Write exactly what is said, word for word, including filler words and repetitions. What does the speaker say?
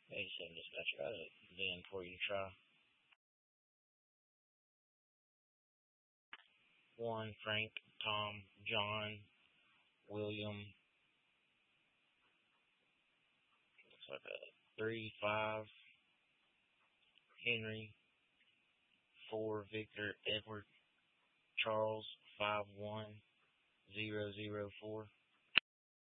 eighty-seven dispatch, got it then for you to try. One, Frank, Tom, John, William, looks like a three, five, Henry, four, Victor, Edward, Charles, five, one, zero, zero, four.